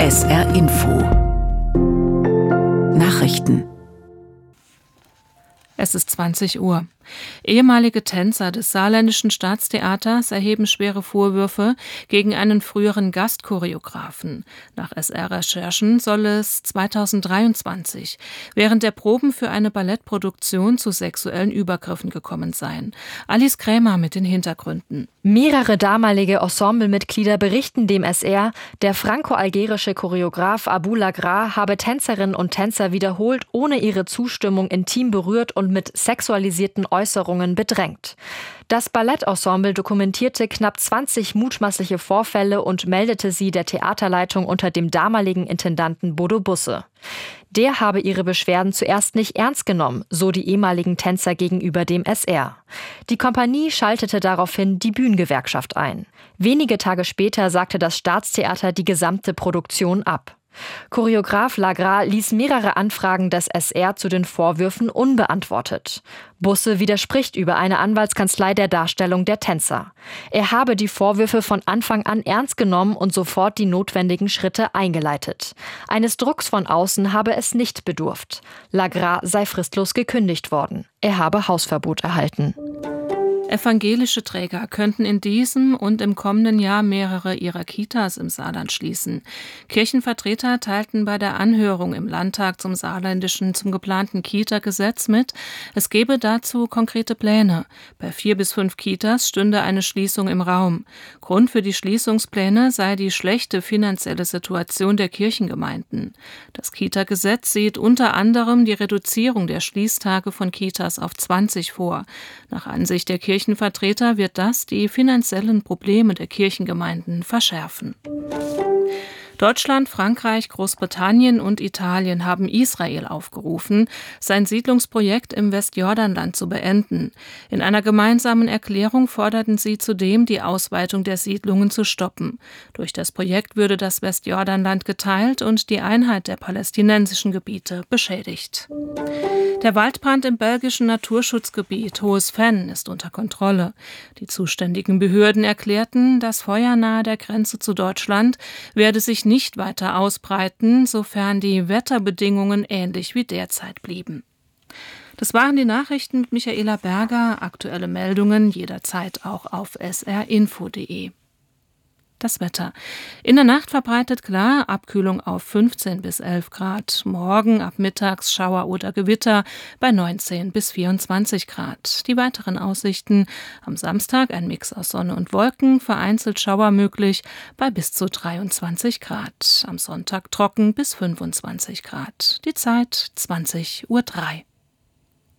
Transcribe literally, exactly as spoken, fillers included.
S R Info Nachrichten. Es ist zwanzig Uhr. Ehemalige Tänzer des Saarländischen Staatstheaters erheben schwere Vorwürfe gegen einen früheren Gastchoreografen. Nach S R-Recherchen soll es zweitausenddreiundzwanzig während der Proben für eine Ballettproduktion zu sexuellen Übergriffen gekommen sein. Alice Krämer mit den Hintergründen. Mehrere damalige Ensemblemitglieder berichten dem S R, der franco-algerische Choreograf Abou Lagra habe Tänzerinnen und Tänzer wiederholt ohne ihre Zustimmung intim berührt und mit sexualisierten Äußerungen bedrängt. Das Ballettensemble dokumentierte knapp zwanzig mutmaßliche Vorfälle und meldete sie der Theaterleitung unter dem damaligen Intendanten Bodo Busse. Der habe ihre Beschwerden zuerst nicht ernst genommen, so die ehemaligen Tänzer gegenüber dem S R. Die Kompanie schaltete daraufhin die Bühnengewerkschaft ein. Wenige Tage später sagte das Staatstheater die gesamte Produktion ab. Choreograf Lagra ließ mehrere Anfragen des S R zu den Vorwürfen unbeantwortet. Busse widerspricht über eine Anwaltskanzlei der Darstellung der Tänzer. Er habe die Vorwürfe von Anfang an ernst genommen und sofort die notwendigen Schritte eingeleitet. Eines Drucks von außen habe es nicht bedurft. Lagra sei fristlos gekündigt worden. Er habe Hausverbot erhalten. Evangelische Träger könnten in diesem und im kommenden Jahr mehrere ihrer Kitas im Saarland schließen. Kirchenvertreter teilten bei der Anhörung im Landtag zum Saarländischen zum geplanten Kita-Gesetz mit, es gebe dazu konkrete Pläne. Bei vier bis fünf Kitas stünde eine Schließung im Raum. Grund für die Schließungspläne sei die schlechte finanzielle Situation der Kirchengemeinden. Das Kita-Gesetz sieht unter anderem die Reduzierung der Schließtage von Kitas auf zwanzig vor. Nach Ansicht der Kirchenvertreter wird das die finanziellen Probleme der Kirchengemeinden verschärfen. Deutschland, Frankreich, Großbritannien und Italien haben Israel aufgerufen, sein Siedlungsprojekt im Westjordanland zu beenden. In einer gemeinsamen Erklärung forderten sie zudem, die Ausweitung der Siedlungen zu stoppen. Durch das Projekt würde das Westjordanland geteilt und die Einheit der palästinensischen Gebiete beschädigt. Der Waldbrand im belgischen Naturschutzgebiet Hohes Venn ist unter Kontrolle. Die zuständigen Behörden erklärten, das Feuer nahe der Grenze zu Deutschland werde sich nicht weiter ausbreiten, sofern die Wetterbedingungen ähnlich wie derzeit blieben. Das waren die Nachrichten mit Michaela Berger. Aktuelle Meldungen jederzeit auch auf s r info punkt d e. Das Wetter. In der Nacht verbreitet klar, Abkühlung auf fünfzehn bis elf Grad. Morgen ab mittags Schauer oder Gewitter bei neunzehn bis vierundzwanzig Grad. Die weiteren Aussichten: am Samstag ein Mix aus Sonne und Wolken, vereinzelt Schauer möglich bei bis zu dreiundzwanzig Grad. Am Sonntag trocken bis fünfundzwanzig Grad. Die Zeit zwanzig Uhr drei.